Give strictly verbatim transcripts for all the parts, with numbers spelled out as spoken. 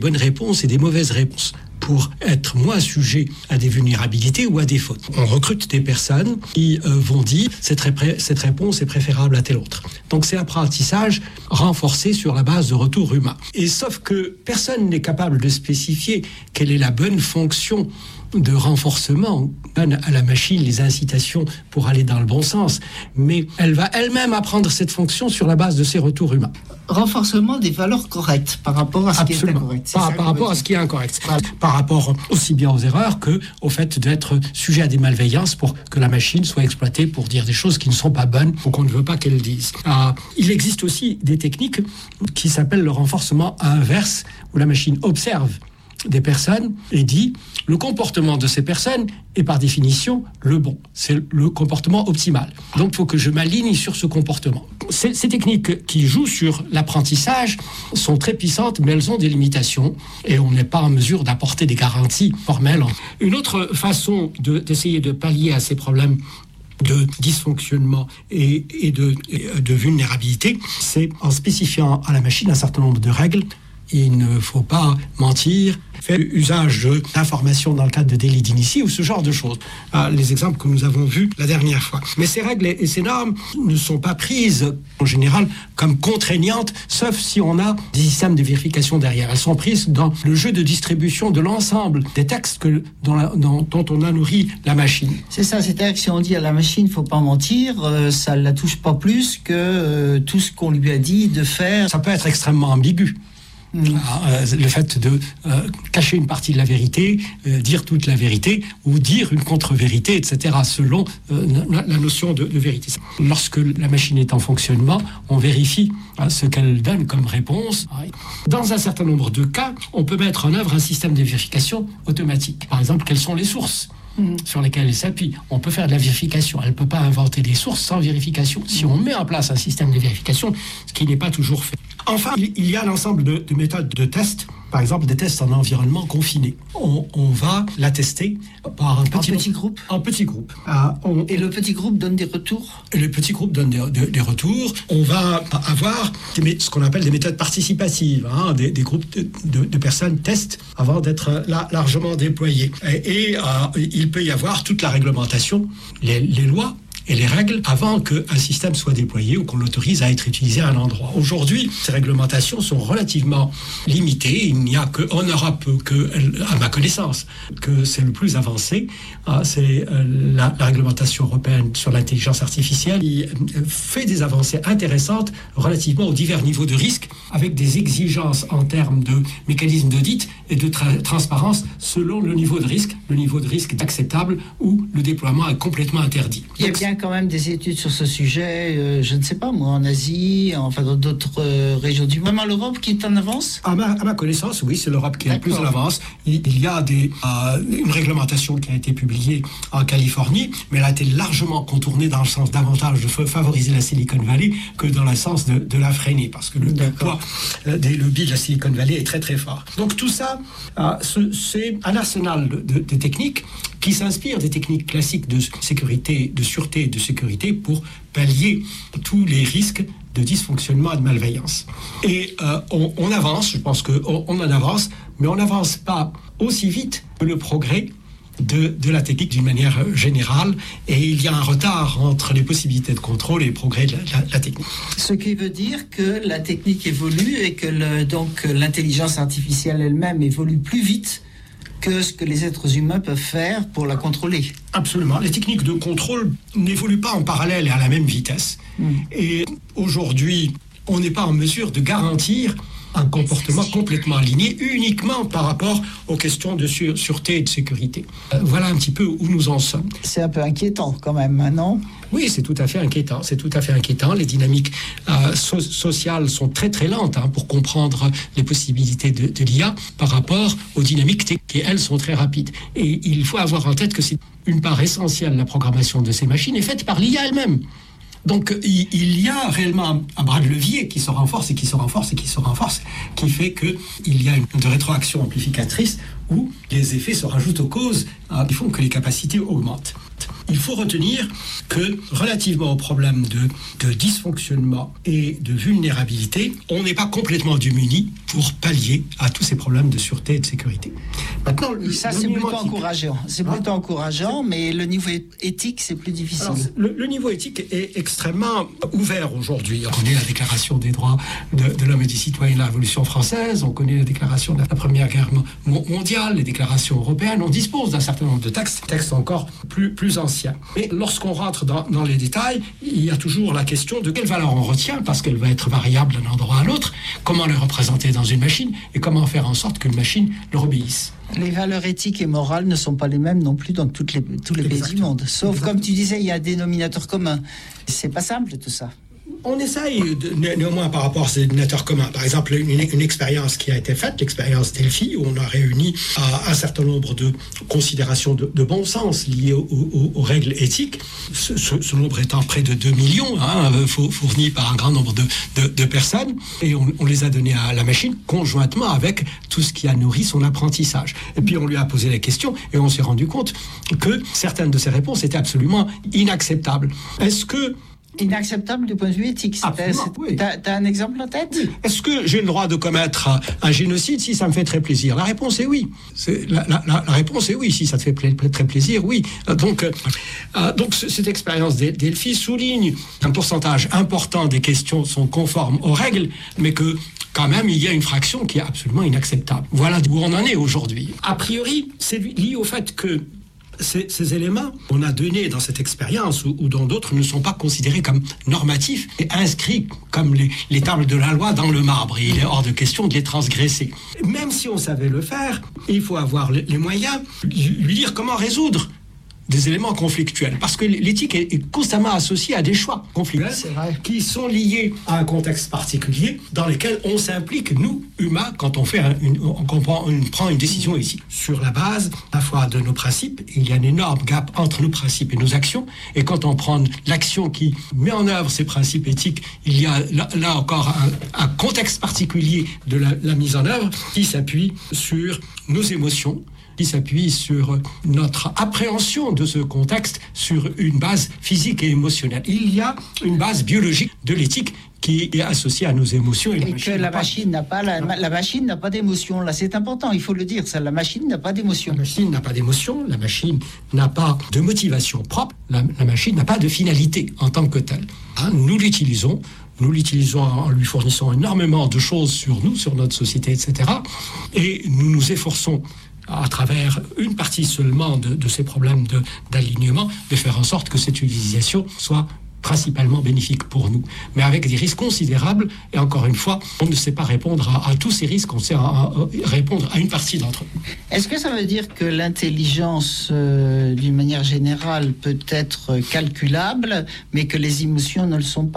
bonnes réponses et des mauvaises réponses pour être moins sujet à des vulnérabilités ou à des fautes. On recrute des personnes qui euh, vont dire cette, ré- cette réponse est préférable à telle autre. Donc c'est apprentissage renforcé sur la base de retours humains. Et sauf que personne n'est capable de spécifier quelle est la bonne fonction de renforcement, donne à la machine les incitations pour aller dans le bon sens, mais elle va elle-même apprendre cette fonction sur la base de ses retours humains. Renforcement des valeurs correctes par rapport à ce Absolument. qui est incorrect. Par, par rapport à ce qui est incorrect. Voilà. Par rapport aussi bien aux erreurs que au fait d'être sujet à des malveillances pour que la machine soit exploitée pour dire des choses qui ne sont pas bonnes ou qu'on ne veut pas qu'elle dise. Ah, il existe aussi des techniques qui s'appellent le renforcement inverse, où la machine observe des personnes et dit le comportement de ces personnes est par définition le bon, c'est le comportement optimal. Donc il faut que je m'aligne sur ce comportement. Ces, ces techniques qui jouent sur l'apprentissage sont très puissantes, mais elles ont des limitations et on n'est pas en mesure d'apporter des garanties formelles. Une autre façon de, d'essayer de pallier à ces problèmes de dysfonctionnement et, et de, et de vulnérabilité, c'est en spécifiant à la machine un certain nombre de règles. Il ne faut pas mentir, faire usage d'informations dans le cadre de délits d'initié ou ce genre de choses. Ah, les exemples que nous avons vus la dernière fois. Mais ces règles et ces normes ne sont pas prises en général comme contraignantes, sauf si on a des systèmes de vérification derrière. Elles sont prises dans le jeu de distribution de l'ensemble des textes que, dont, la, dont, dont on a nourri la machine. C'est ça, c'est-à-dire que si on dit à la machine, il ne faut pas mentir, euh, ça ne la touche pas plus que euh, tout ce qu'on lui a dit de faire. Ça peut être extrêmement ambigu. Mmh. Euh, le fait de euh, cacher une partie de la vérité, euh, dire toute la vérité ou dire une contre-vérité, et cetera, selon euh, la, la notion de, de vérité. Lorsque la machine est en fonctionnement, on vérifie hein, ce qu'elle donne comme réponse. Dans un certain nombre de cas, on peut mettre en œuvre un système de vérification automatique. Par exemple, quelles sont les sources Mmh. sur lesquelles elle s'appuie. On peut faire de la vérification. Elle ne peut pas inventer des sources sans vérification. Si on met en place un système de vérification, ce qui n'est pas toujours fait. Enfin, il y a l'ensemble de, de méthodes de tests, par exemple des tests en environnement confiné. On, on va la tester par un petit, en petit groupe. En petit groupe. Ah, on, et le petit groupe donne des retours et le petit groupe donne des, de, des retours. On va avoir des, ce qu'on appelle des méthodes participatives. Hein, des, des groupes de, de, de personnes testent avant d'être là, largement déployés. Et, et euh, il peut y avoir toute la réglementation, les, les lois et les règles avant qu'un système soit déployé ou qu'on l'autorise à être utilisé à un endroit. Aujourd'hui, ces réglementations sont relativement limitées. Il n'y a qu'en Europe, que, à ma connaissance, que c'est le plus avancé. C'est la, la réglementation européenne sur l'intelligence artificielle qui fait des avancées intéressantes relativement aux divers niveaux de risque, avec des exigences en termes de mécanismes d'audit et de tra- transparence selon le niveau de risque. Le niveau de risque est acceptable ou le déploiement est complètement interdit. Il y a bien quand même des études sur ce sujet, euh, je ne sais pas moi, en Asie, enfin dans d'autres euh, régions du monde. Vraiment l'Europe qui est en avance ? À ma, à ma connaissance, oui, c'est l'Europe qui est D'accord. le plus en avance. Il, il y a des, euh, une réglementation qui a été publiée en Californie, mais elle a été largement contournée dans le sens davantage de favoriser la Silicon Valley que dans le sens de, de la freiner, parce que le poids euh, des lobbies de la Silicon Valley est très très fort. Donc tout ça, euh, ce, c'est un arsenal de, de, de techniques qui s'inspire des techniques classiques de sécurité, de sûreté et de sécurité pour pallier tous les risques de dysfonctionnement et de malveillance. Et euh, on, on avance, je pense qu'on on en avance, mais on n'avance pas aussi vite que le progrès de, de la technique d'une manière générale, et il y a un retard entre les possibilités de contrôle et les progrès de la, la, la technique. Ce qui veut dire que la technique évolue et que le, donc, l'intelligence artificielle elle-même évolue plus vite que ce que les êtres humains peuvent faire pour la contrôler. Absolument. Les techniques de contrôle n'évoluent pas en parallèle et à la même vitesse. Mmh. Et aujourd'hui, on n'est pas en mesure de garantir un comportement complètement aligné uniquement par rapport aux questions de sûre, sûreté et de sécurité. Euh, voilà un petit peu où nous en sommes. C'est un peu inquiétant quand même, non ? Oui, c'est tout à fait inquiétant. C'est tout à fait inquiétant. Les dynamiques euh, so- sociales sont très très lentes hein, pour comprendre les possibilités de, de l'I A par rapport aux dynamiques techniques qui, elles, sont très rapides. Et il faut avoir en tête que c'est une part essentielle de la programmation de ces machines est faite par l'I A elle-même. Donc il, il y a réellement un, un bras de levier qui se renforce et qui se renforce et qui se renforce, qui fait qu'il y a une de rétroaction amplificatrice où les effets se rajoutent aux causes hein, qui font que les capacités augmentent. Il faut retenir que, relativement au problème de, de dysfonctionnement et de vulnérabilité, on n'est pas complètement démuni pour pallier à tous ces problèmes de sûreté et de sécurité. Maintenant, le, ça, c'est plutôt encourageant. C'est hein? plutôt encourageant, mais le niveau éthique, c'est plus difficile. Alors, le, le niveau éthique est extrêmement ouvert aujourd'hui. On connaît la Déclaration des droits de, de l'homme et des citoyens de la Révolution française, on connaît la Déclaration de la Première Guerre mondiale, les déclarations européennes, on dispose d'un certain nombre de textes, textes encore plus, plus anciens. Mais lorsqu'on rentre dans, dans les détails, il y a toujours la question de quelle valeur on retient, parce qu'elle va être variable d'un endroit à l'autre, comment les représenter dans une machine, et comment faire en sorte qu'une machine leur obéisse. Les valeurs éthiques et morales ne sont pas les mêmes non plus dans toutes les, tous les Exactement. pays du monde. Sauf, Exactement. comme tu disais, il y a un dénominateur commun. C'est pas simple tout ça. On essaye de, né, néanmoins par rapport à ces dénominateurs communs. Par exemple, une, une expérience qui a été faite, l'expérience Delphi, où on a réuni à un certain nombre de considérations de, de bon sens liées aux, aux, aux règles éthiques. Ce, ce, ce nombre étant près de deux millions, hein, fourni par un grand nombre de, de, de personnes, et on, on les a donnés à la machine conjointement avec tout ce qui a nourri son apprentissage. Et puis on lui a posé la question et on s'est rendu compte que certaines de ces réponses étaient absolument inacceptables. Est-ce que Inacceptable du point de vue éthique. Ah, oui. T'as, t'as un exemple en tête ? Oui. Est-ce que j'ai le droit de commettre un génocide si ça me fait très plaisir ? La réponse est oui. C'est, la, la, la réponse est oui. Si ça te fait pla- très plaisir, oui. Donc, euh, donc cette expérience Delphi souligne un pourcentage important des questions sont conformes aux règles, mais que quand même, il y a une fraction qui est absolument inacceptable. Voilà où on en est aujourd'hui. A priori, c'est lié au fait que Ces, ces éléments qu'on a donnés dans cette expérience ou, ou dans d'autres ne sont pas considérés comme normatifs et inscrits comme les, les tables de la loi dans le marbre. Et il est hors de question de les transgresser. Même si on savait le faire, il faut avoir les, les moyens de lui dire comment résoudre des éléments conflictuels. Parce que l'éthique est, est constamment associée à des choix conflictuels qui sont liés à un contexte particulier dans lequel on s'implique, nous, humains, quand on, fait un, une, on prend une, prend une décision éthique. Sur la base, à la fois de nos principes, il y a un énorme gap entre nos principes et nos actions. Et quand on prend l'action qui met en œuvre ces principes éthiques, il y a là, là encore un, un contexte particulier de la, la mise en œuvre qui s'appuie sur nos émotions, qui s'appuie sur notre appréhension de ce contexte sur une base physique et émotionnelle. Il y a une base biologique de l'éthique qui est associée à nos émotions. Et, et que la machine n'a pas, la, la machine n'a pas d'émotion. Là, c'est important, il faut le dire. Ça, la machine n'a pas d'émotion. La machine n'a pas d'émotion, la machine n'a pas de motivation propre, la, la machine n'a pas de finalité en tant que telle. Hein, nous l'utilisons. Nous l'utilisons en lui fournissant énormément de choses sur nous, sur notre société, et cetera. Et nous nous efforçons à travers une partie seulement de, de ces problèmes de, d'alignement, de faire en sorte que cette utilisation soit principalement bénéfique pour nous, mais avec des risques considérables, et encore une fois, on ne sait pas répondre à, à tous ces risques, on sait à, à répondre à une partie d'entre eux. Est-ce que ça veut dire que l'intelligence, euh, d'une manière générale, peut être calculable, mais que les émotions ne le sont pas ?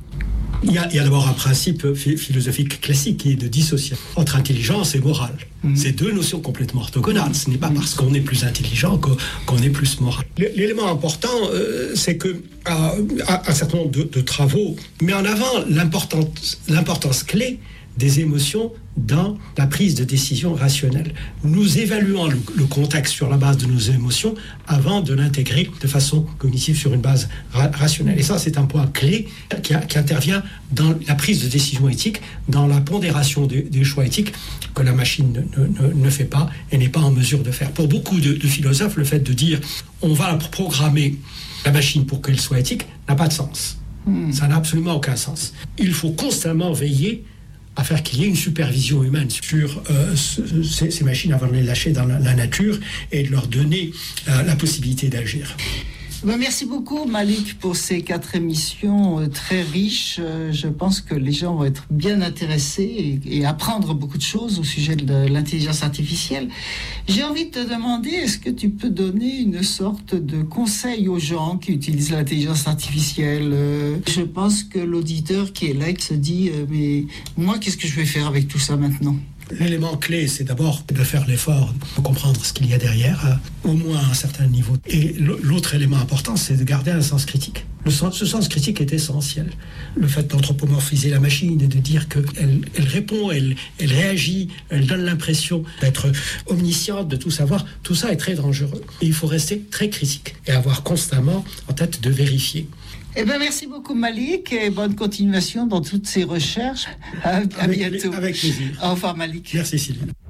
Il y, a, il y a d'abord un principe philosophique classique qui est de dissociation entre intelligence et morale. Mmh. C'est deux notions complètement orthogonales. Ce n'est pas parce qu'on est plus intelligent qu'on, qu'on est plus moral. L'élément important, euh, c'est que euh, un certain nombre de, de travaux met en avant l'importance, l'importance clé des émotions dans la prise de décision rationnelle. Nous évaluons le, le contexte sur la base de nos émotions avant de l'intégrer de façon cognitive sur une base ra- rationnelle. Et ça, c'est un point clé qui, a, qui intervient dans la prise de décision éthique, dans la pondération des, des choix éthiques que la machine ne, ne, ne fait pas et n'est pas en mesure de faire. Pour beaucoup de, de philosophes, le fait de dire on va programmer la machine pour qu'elle soit éthique n'a pas de sens. Hmm. Ça n'a absolument aucun sens. Il faut constamment veiller à faire qu'il y ait une supervision humaine sur euh, ce, ces, ces machines avant de les lâcher dans la, la nature et de leur donner euh, la possibilité d'agir. Ben, merci beaucoup Malik pour ces quatre émissions euh, très riches. Euh, je pense que les gens vont être bien intéressés et, et apprendre beaucoup de choses au sujet de l'intelligence artificielle. J'ai envie de te demander, est-ce que tu peux donner une sorte de conseil aux gens qui utilisent l'intelligence artificielle ? euh, Je pense que l'auditeur qui est là qui se dit euh, mais moi qu'est-ce que je vais faire avec tout ça maintenant ? L'élément clé, c'est d'abord de faire l'effort de comprendre ce qu'il y a derrière, à au moins un certain niveau. Et l'autre élément important, c'est de garder un sens critique. Le sens, ce sens critique est essentiel. Le fait d'anthropomorphiser la machine et de dire qu'elle elle répond, elle, elle réagit, elle donne l'impression d'être omnisciente, de tout savoir, tout ça est très dangereux. Et il faut rester très critique et avoir constamment en tête de vérifier. Eh bien, merci beaucoup Malik et bonne continuation dans toutes ces recherches. À, à avec, bientôt. Avec plaisir. Au revoir Malik. Merci Sylvie.